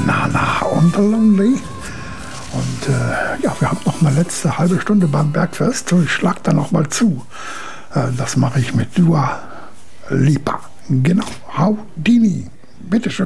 Nana und The Lonely. Und ja, wir haben noch eine letzte halbe Stunde beim Bergfest. Ich schlag da noch mal zu. Das mache ich mit Dua Lipa. Genau. Houdini. Bitteschön.